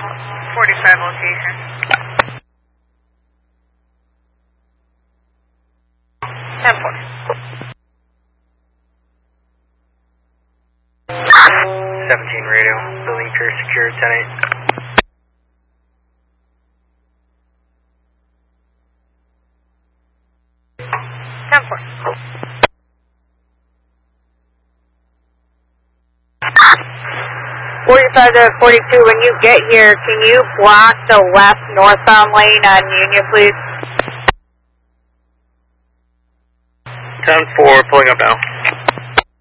45 location. 10-4. 17 radio, building pier secured, 10-8. To 42, when you get here, can you block the left northbound lane on Union, please? 10-4, pulling up now.